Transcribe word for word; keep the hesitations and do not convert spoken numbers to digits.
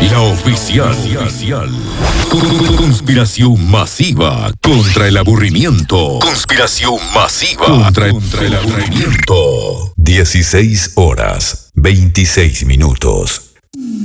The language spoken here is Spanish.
La oficial. Conspiración masiva contra el aburrimiento. Conspiración masiva contra, contra el aburrimiento. dieciséis horas, veintiséis minutos.